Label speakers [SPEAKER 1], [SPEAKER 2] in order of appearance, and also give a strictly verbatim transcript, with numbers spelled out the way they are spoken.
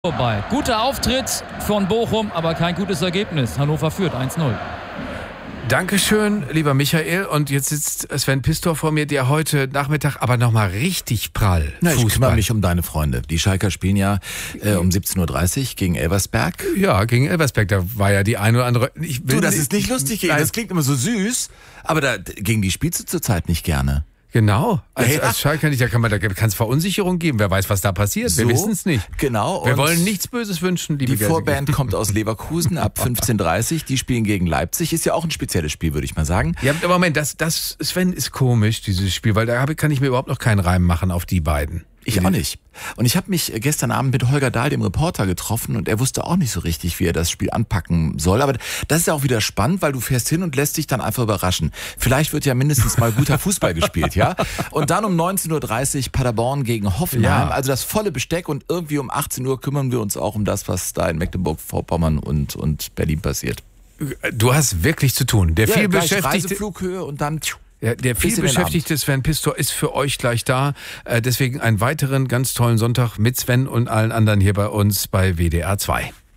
[SPEAKER 1] Vorbei. Guter Auftritt von Bochum, aber kein gutes Ergebnis. Hannover führt eins null.
[SPEAKER 2] Dankeschön, lieber Michael. Und jetzt sitzt Sven Pistor vor mir, der heute Nachmittag aber nochmal richtig prall
[SPEAKER 3] Na,
[SPEAKER 2] Fußball.
[SPEAKER 3] ich kümmere mich um deine Freunde. Die Schalker spielen ja äh, um siebzehn Uhr dreißig gegen Elversberg.
[SPEAKER 2] Ja, gegen Elversberg, da war ja die eine oder andere... Ich will
[SPEAKER 3] Du, das ist nicht lustig,
[SPEAKER 2] Nein.
[SPEAKER 3] das klingt immer so süß, aber da, gegen die spielst du zurzeit nicht gerne.
[SPEAKER 2] Genau, als,
[SPEAKER 3] Ja.
[SPEAKER 2] als Schalker nicht, da kann man, da kann es Verunsicherung geben. Wer weiß, was da passiert. Wir
[SPEAKER 3] So,
[SPEAKER 2] wissen es nicht.
[SPEAKER 3] Genau.
[SPEAKER 2] Wir
[SPEAKER 3] und
[SPEAKER 2] wollen nichts Böses wünschen, liebe
[SPEAKER 3] Die
[SPEAKER 2] Gersige.
[SPEAKER 3] Vorband kommt aus Leverkusen ab fünfzehn Uhr dreißig. Die spielen gegen Leipzig. Ist ja auch ein spezielles Spiel, würde ich mal sagen.
[SPEAKER 2] Ja, aber Moment, das, das, Sven, ist komisch, dieses Spiel, weil da hab, ich- kann ich mir überhaupt noch keinen Reim machen auf die beiden.
[SPEAKER 3] Ich auch nicht. Und ich habe mich gestern Abend mit Holger Dahl, dem Reporter, getroffen und er wusste auch nicht so richtig, wie er das Spiel anpacken soll. Aber das ist ja auch wieder spannend, weil du fährst hin und lässt dich dann einfach überraschen. Vielleicht wird ja mindestens mal guter Fußball gespielt, ja? Und dann um neunzehn Uhr dreißig Paderborn gegen Hoffenheim.
[SPEAKER 2] Ja.
[SPEAKER 3] Also das volle Besteck und irgendwie um achtzehn Uhr kümmern wir uns auch um das, was da in Mecklenburg-Vorpommern und, und Berlin passiert.
[SPEAKER 2] Du hast wirklich zu tun. Der
[SPEAKER 3] Ja,
[SPEAKER 2] viel
[SPEAKER 3] gleich
[SPEAKER 2] beschäftigte...
[SPEAKER 3] Reiseflughöhe und dann...
[SPEAKER 2] Ja, der
[SPEAKER 3] Bis in den
[SPEAKER 2] vielbeschäftigte Sven Pistor ist für euch gleich da. Äh, deswegen einen weiteren ganz tollen Sonntag mit Sven und allen anderen hier bei uns bei W D R zwei.